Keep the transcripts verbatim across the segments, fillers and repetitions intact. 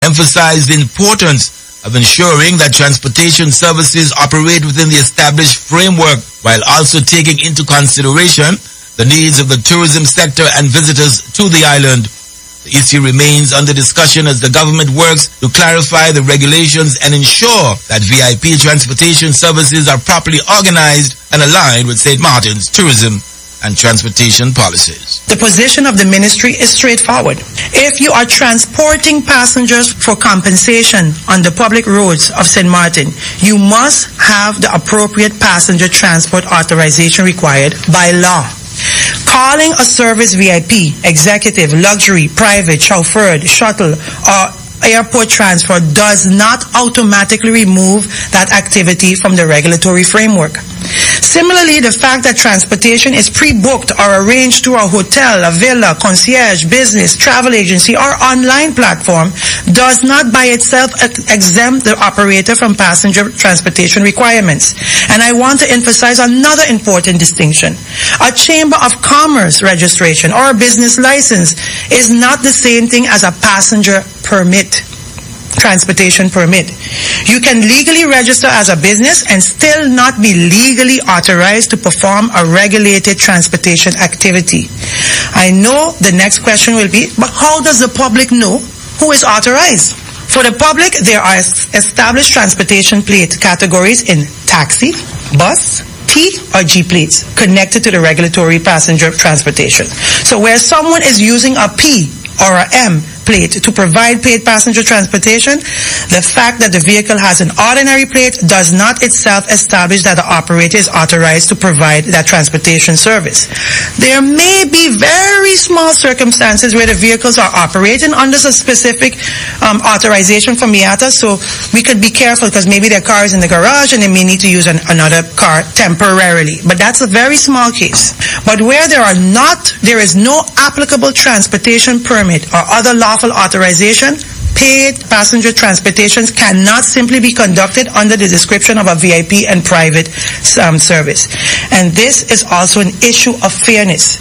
emphasized the importance of ensuring that transportation services operate within the established framework while also taking into consideration the needs of the tourism sector and visitors to the island. The issue remains under discussion as the government works to clarify the regulations and ensure that V I P transportation services are properly organized and aligned with Saint Martin's tourism and transportation policies. The position of the ministry is straightforward. If you are transporting passengers for compensation on the public roads of Saint Martin, you must have the appropriate passenger transport authorization required by law. Calling a service V I P, executive, luxury, private, chauffeured, shuttle, or airport transfer does not automatically remove that activity from the regulatory framework. Similarly, the fact that transportation is pre-booked or arranged through a hotel, a villa, concierge, business, travel agency, or online platform does not by itself exempt the operator from passenger transportation requirements. And I want to emphasize another important distinction. A Chamber of Commerce registration or a business license is not the same thing as a passenger permit. Transportation permit. You can legally register as a business and still not be legally authorized to perform a regulated transportation activity. I know the next question will be, but how does the public know who is authorized? For the public, there are established transportation plate categories in taxi, bus, T or G plates connected to the regulatory passenger transportation. So where someone is using a P or a M plate to provide paid passenger transportation, the fact that the vehicle has an ordinary plate does not itself establish that the operator is authorized to provide that transportation service. There may be very small circumstances where the vehicles are operating under a specific um, authorization from I A T A, so we could be careful because maybe their car is in the garage and they may need to use an, another car temporarily. But that's a very small case. But where there are not, there is no applicable transportation permit or other lawful authorization, paid passenger transportations cannot simply be conducted under the description of a V I P and private um, service. And this is also an issue of fairness.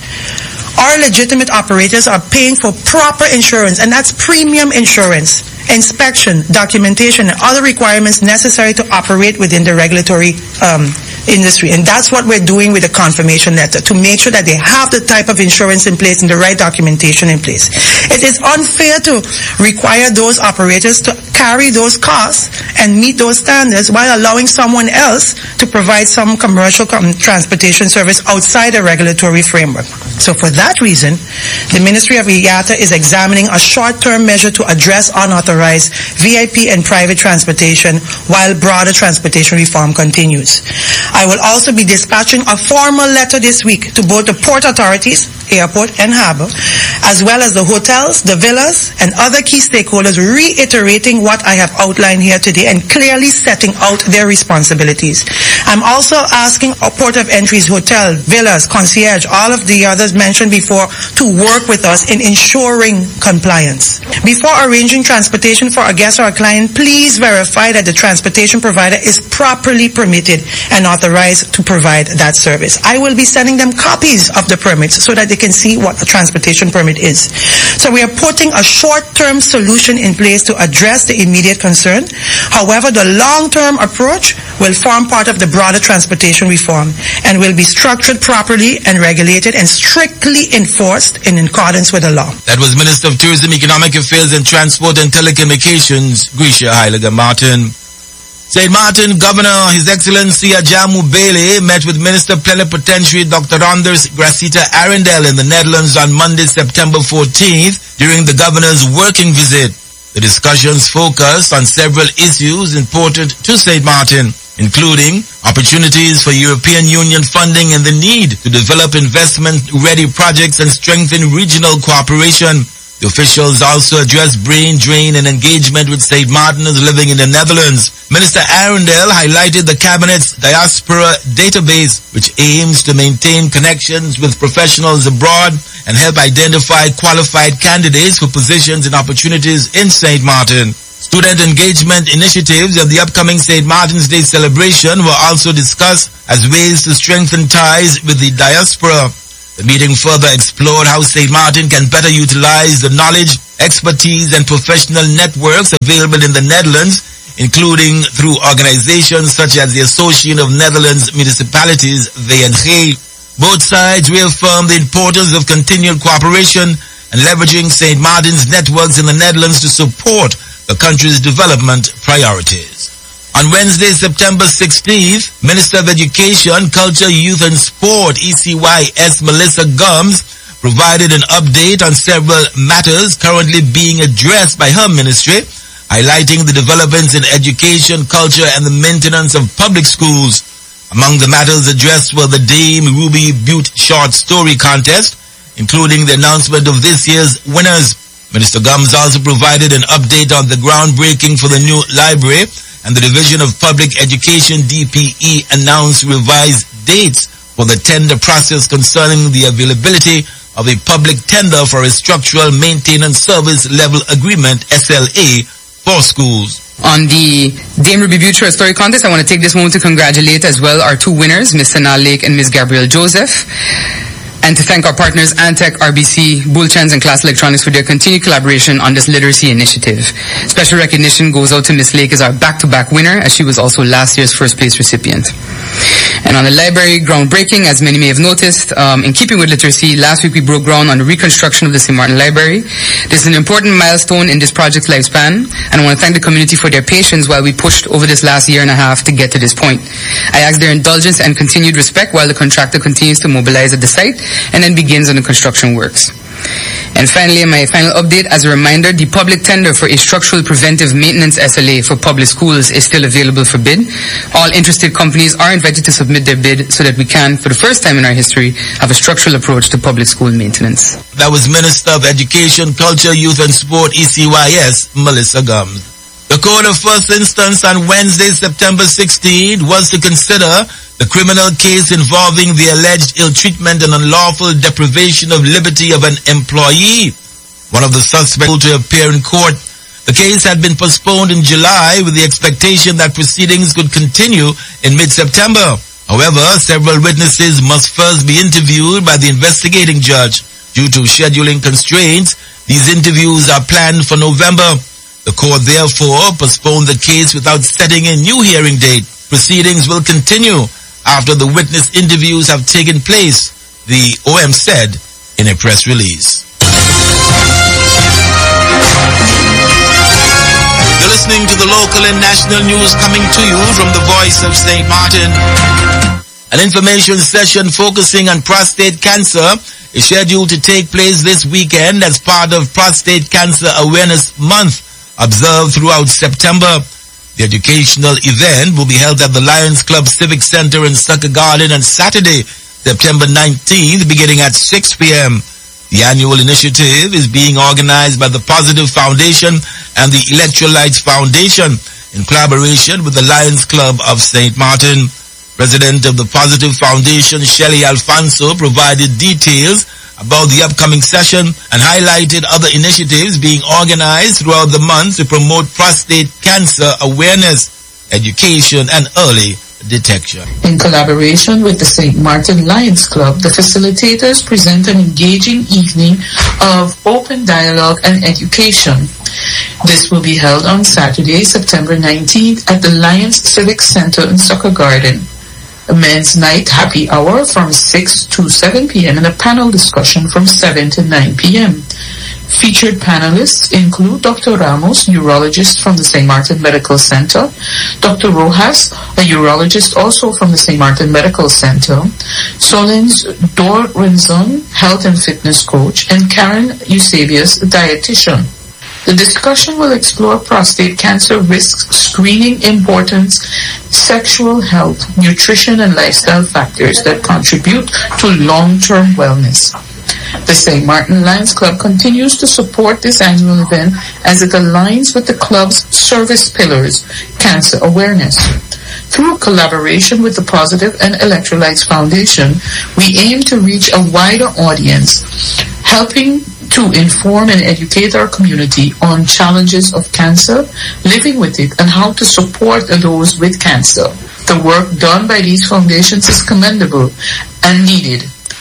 Our legitimate operators are paying for proper insurance, and that's premium insurance, inspection, documentation, and other requirements necessary to operate within the regulatory um, industry. And that's what we're doing with the confirmation letter, to make sure that they have the type of insurance in place and the right documentation in place. It is unfair to require those operators to carry those costs and meet those standards while allowing someone else to provide some commercial com- transportation service outside the regulatory framework. So for that reason, the Ministry of I A T A is examining a short-term measure to address unauthorized V I P and private transportation while broader transportation reform continues. I will also be dispatching a formal letter this week to both the port authorities, airport and harbor, as well as the hotels, the villas, and other key stakeholders, reiterating what I have outlined here today and clearly setting out their responsibilities. I'm also asking our port of entries, hotel, villas, concierge, all of the others mentioned before, to work with us in ensuring compliance. Before arranging transportation for a guest or a client, please verify that the transportation provider is properly permitted and authorized to provide that service. I will be sending them copies of the permits so that they can see what a transportation permit is. So we are putting a short-term solution in place to address the immediate concern. However, the long-term approach will form part of the broader transportation reform and will be structured properly and regulated and strictly enforced in accordance with the law. That was Minister of Tourism, Economic Affairs and Transport and Telecommunications, Grisha Heilige Martin. Saint Martin Governor, His Excellency Ajamu Bailey, met with Minister Plenipotentiary Doctor Anders Gracita Arendel in the Netherlands on Monday, September fourteenth, during the Governor's working visit. The discussions focused on several issues important to Saint Martin, including opportunities for European Union funding and the need to develop investment-ready projects and strengthen regional cooperation. The officials also addressed brain drain and engagement with Saint Martiners living in the Netherlands. Minister Arendel highlighted the Cabinet's diaspora database, which aims to maintain connections with professionals abroad and help identify qualified candidates for positions and opportunities in Saint Martin. Student engagement initiatives and the upcoming Saint Martin's Day celebration were also discussed as ways to strengthen ties with the diaspora. The meeting further explored how Saint Martin can better utilize the knowledge expertise and professional networks available in the Netherlands, including through organizations such as the Association of Netherlands Municipalities, V N G. Both sides reaffirmed the importance of continued cooperation and leveraging Saint Martin's networks in the Netherlands to support the country's development priorities. On Wednesday, September sixteenth, Minister of Education, Culture, Youth and Sport, E C Y S, Melissa Gums, provided an update on several matters currently being addressed by her ministry, highlighting the developments in education, culture and the maintenance of public schools. Among the matters addressed were the Dame Ruby Butte Short Story Contest, including the announcement of this year's winners. Minister Gums also provided an update on the groundbreaking for the new library, and the Division of Public Education, D P E, announced revised dates for the tender process concerning the availability of a public tender for a structural maintenance service level agreement, S L A, for schools. On the Dame Ruby Butte Short Story Contest, I want to take this moment to congratulate as well our two winners, Miz Sanaa Lake and Miz Gabrielle Joseph, and to thank our partners Antec, R B C, Bullchans and Class Electronics for their continued collaboration on this literacy initiative. Special recognition goes out to Miz Lake as our back-to-back winner, as she was also last year's first place recipient. And on the library groundbreaking, as many may have noticed, um, in keeping with literacy, last week we broke ground on the reconstruction of the Saint Martin Library. This is an important milestone in this project's lifespan, and I want to thank the community for their patience while we pushed over this last year and a half to get to this point. I ask their indulgence and continued respect while the contractor continues to mobilize at the site and then begins on the construction works. And finally, my final update, as a reminder, the public tender for a structural preventive maintenance S L A for public schools is still available for bid. All interested companies are invited to submit their bid so that we can, for the first time in our history, have a structural approach to public school maintenance. That was Minister of Education, Culture, Youth and Sport, E C Y S, Melissa Gums. The court of first instance on Wednesday, September sixteenth, was to consider the criminal case involving the alleged ill-treatment and unlawful deprivation of liberty of an employee. One of the suspects to appear in court. The case had been postponed in July with the expectation that proceedings could continue in mid-September. However, several witnesses must first be interviewed by the investigating judge. Due to scheduling constraints, these interviews are planned for November. The court therefore postponed the case without setting a new hearing date. Proceedings will continue after the witness interviews have taken place, the O M said in a press release. You're listening to the local and national news coming to you from the voice of Saint Martin. An information session focusing on prostate cancer is scheduled to take place this weekend as part of Prostate Cancer Awareness Month, observed throughout September. The educational event will be held at the Lions Club Civic Center in Sucker Garden on Saturday, September nineteenth, beginning at six p.m. The annual initiative is being organized by the Positive Foundation and the Electrolytes Foundation in collaboration with the Lions Club of Saint Martin. President of the Positive Foundation, Shelley Alfonso, provided details about the upcoming session and highlighted other initiatives being organized throughout the month to promote prostate cancer awareness, education, and early detection. In collaboration with the Saint Martin Lions Club, the facilitators present an engaging evening of open dialogue and education. This will be held on Saturday, September nineteenth at the Lions Civic Center in Sucker Garden. A men's night happy hour from six to seven p.m. and a panel discussion from seven to nine p.m. Featured panelists include Doctor Ramos, urologist from the Saint Martin Medical Center, Doctor Rojas, a urologist also from the Saint Martin Medical Center, Solins Dor Renzon, health and fitness coach, and Karen Eusebius, dietitian. The discussion will explore prostate cancer risks, screening importance, sexual health, nutrition, and lifestyle factors that contribute to long-term wellness. The Saint Martin Lions Club continues to support this annual event as it aligns with the club's service pillars, cancer awareness. Through collaboration with the Positive and Electrolytes Foundation, we aim to reach a wider audience, helping to inform and educate our community on challenges of cancer, living with it, and how to support those with cancer. The work done by these foundations is commendable and needed.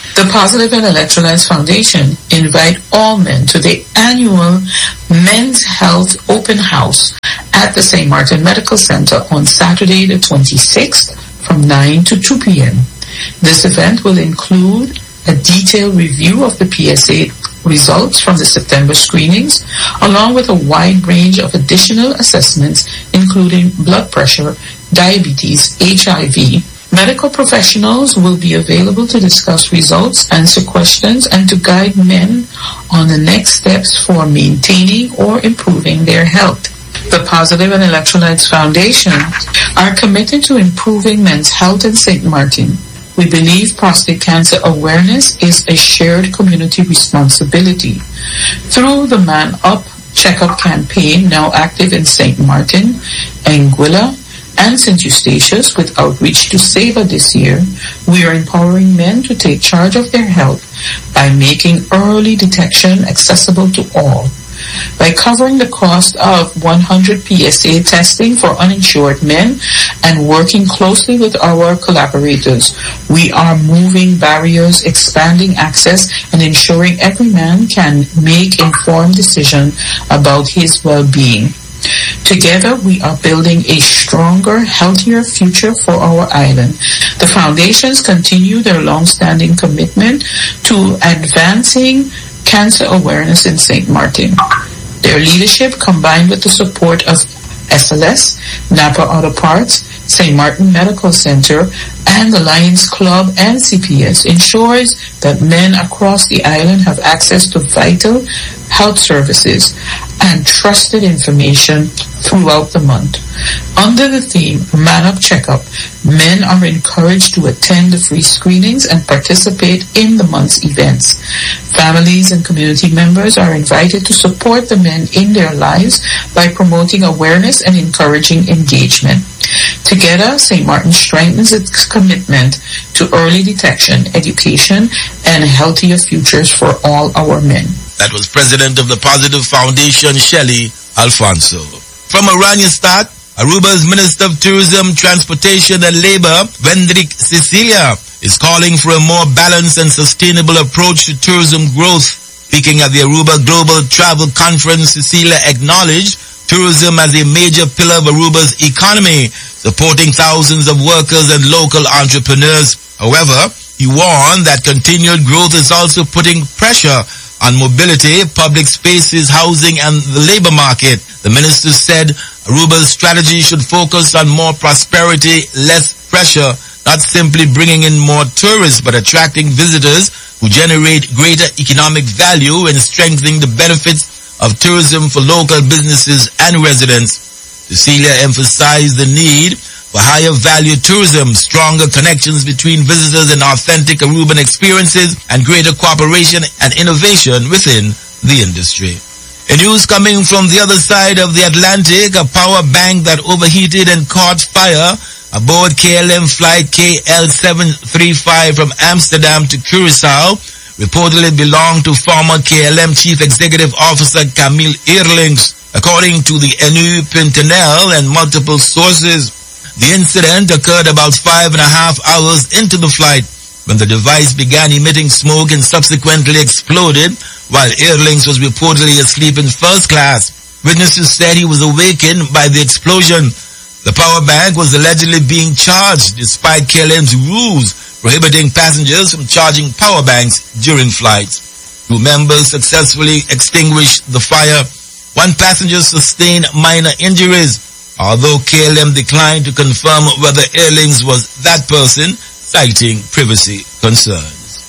The Positive and Electrolytes Foundation invite all men to the annual Men's Health Open House at the Saint Martin Medical Center on Saturday the twenty-sixth from nine to two p.m. This event will include a detailed review of the P S A results from the September screenings, along with a wide range of additional assessments, including blood pressure, diabetes, H I V. Medical professionals will be available to discuss results, answer questions, and to guide men on the next steps for maintaining or improving their health. The Positive and Electrolytes Foundation are committed to improving men's health in Saint Martin. We believe prostate cancer awareness is a shared community responsibility. Through the Man Up Checkup campaign, now active in Saint Martin, Anguilla, and Saint Eustatius, with outreach to SAVA this year, we are empowering men to take charge of their health by making early detection accessible to all. By covering the cost of one hundred P S A testing for uninsured men and working closely with our collaborators, we are moving barriers, expanding access, and ensuring every man can make informed decisions about his well-being. Together, we are building a stronger, healthier future for our island. The foundations continue their long-standing commitment to advancing cancer awareness in Saint Martin. Their leadership, combined with the support of S L S, Napa Auto Parts, Saint Martin Medical Center, and the Lions Club and C P S, ensures that men across the island have access to vital health services and trusted information throughout the month. Under the theme Man Up Checkup, men are encouraged to attend the free screenings and participate in the month's events. Families and community members are invited to support the men in their lives by promoting awareness and encouraging engagement. Together, Saint Martin strengthens its commitment to early detection, education, and healthier futures for all our men. That was President of the Positive Foundation, Shelley Alfonso. From Oranjestad, Aruba's Minister of Tourism, Transportation and Labor, Vendrik Cecilia, is calling for a more balanced and sustainable approach to tourism growth. Speaking at the Aruba Global Travel Conference, Cecilia acknowledged tourism as a major pillar of Aruba's economy, supporting thousands of workers and local entrepreneurs. However, he warned that continued growth is also putting pressure on mobility, public spaces, housing, and the labor market. The minister said Aruba's strategy should focus on more prosperity, less pressure, not simply bringing in more tourists, but attracting visitors who generate greater economic value and strengthening the benefits of tourism for local businesses and residents. Cecilia emphasized the need for higher value tourism, stronger connections between visitors and authentic Aruban experiences, and greater cooperation and innovation within the industry. In news coming from the other side of the Atlantic, a power bank that overheated and caught fire aboard K L M flight K L seven thirty-five from Amsterdam to Curaçao reportedly belonged to former K L M Chief Executive Officer Camille Eerlings, according to the N U Pintanel and multiple sources. The incident occurred about five and a half hours into the flight when the device began emitting smoke and subsequently exploded while Eerlings was reportedly asleep in first class. Witnesses said he was awakened by the explosion. The power bank was allegedly being charged despite K L M's rules prohibiting passengers from charging power banks during flights. Two members successfully extinguished the fire. One passenger sustained minor injuries, although K L M declined to confirm whether Eerlings was that person, citing privacy concerns.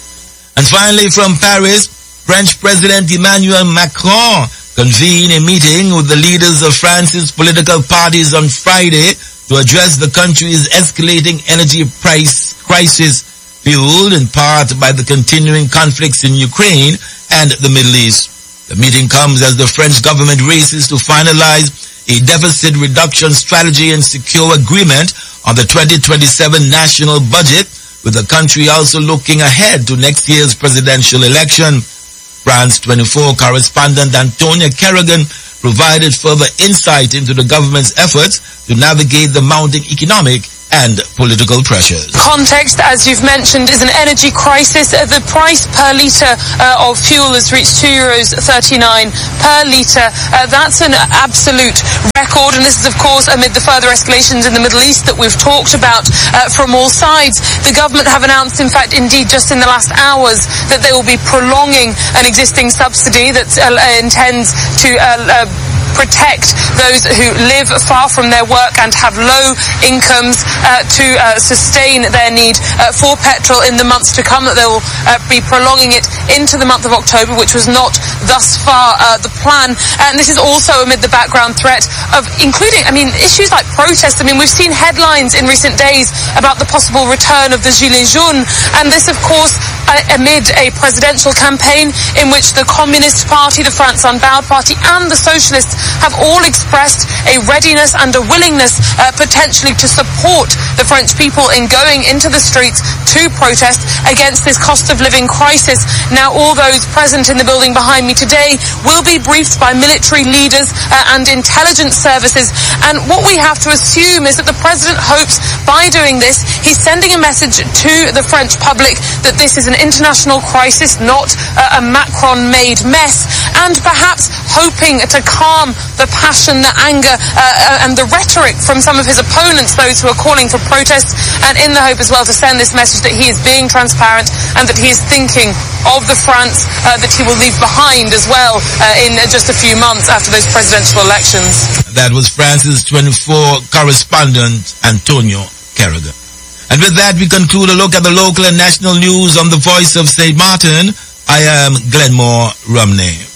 And finally, from Paris, French President Emmanuel Macron convened a meeting with the leaders of France's political parties on Friday to address the country's escalating energy price crisis, fueled in part by the continuing conflicts in Ukraine and the Middle East. The meeting comes as the French government races to finalize a deficit reduction strategy and secure agreement on the twenty twenty-seven national budget, with the country also looking ahead to next year's presidential election. France twenty-four correspondent Antonia Kerrigan provided further insight into the government's efforts to navigate the mounting economic and political pressures. Context, as you've mentioned, is an energy crisis. Uh, the price per litre uh, of fuel has reached two euros thirty-nine per litre. Uh, that's an absolute record, and this is, of course, amid the further escalations in the Middle East that we've talked about uh, from all sides. The government have announced, in fact, indeed, just in the last hours, that they will be prolonging an existing subsidy that uh, intends to uh, uh, protect those who live far from their work and have low incomes uh, to uh, sustain their need uh, for petrol in the months to come, that they will uh, be prolonging it into the month of October, which was not thus far uh, the plan. And this is also amid the background threat of including, I mean, issues like protests. I mean, we've seen headlines in recent days about the possible return of the Gilets jaunes, and this, of course, uh, amid a presidential campaign in which the Communist Party, the France Unbowed Party, and the Socialists have all expressed a readiness and a willingness uh, potentially to support the French people in going into the streets to protest against this cost of living crisis. Now, all those present in the building behind me today will be briefed by military leaders uh, and intelligence services, and what we have to assume is that the president hopes by doing this he's sending a message to the French public that this is an international crisis, not uh, a Macron-made mess, and perhaps hoping to calm the passion, the anger, uh, and the rhetoric from some of his opponents, those who are calling for protests, and in the hope as well to send this message that he is being transparent and that he is thinking of the France uh, that he will leave behind as well uh, in just a few months after those presidential elections. That was France's twenty-four correspondent, Antonio Carragher. And with that, we conclude a look at the local and national news on the Voice of Saint Martin. I am Glenmore Romney.